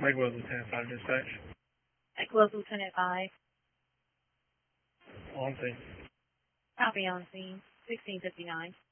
Mike Wells, Lieutenant 5 Dispatch. Mike Wells, Lieutenant 5. On scene. Copy on scene. 1659.